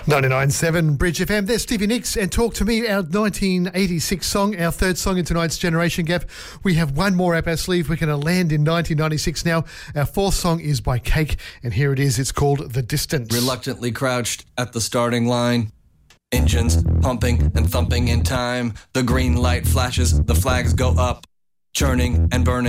99.7 Bridge FM. There's Stevie Nicks and Talk to Me, our 1986 song, our third song in tonight's Generation Gap. We have one more up our sleeve. We're going to land in 1996 now. Our fourth song is by Cake, and here it is. It's called The Distance. Reluctantly crouched at the starting line. Engines pumping and thumping in time. The green light flashes, the flags go up. Churning and burning.